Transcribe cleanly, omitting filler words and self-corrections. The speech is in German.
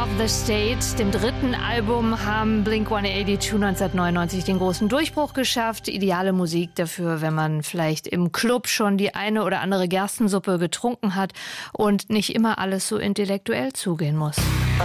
of the State, dem dritten Album, haben Blink-182 1999 den großen Durchbruch geschafft. Ideale Musik dafür, wenn man vielleicht im Club schon die eine oder andere Gerstensuppe getrunken hat und nicht immer alles so intellektuell zugehen muss.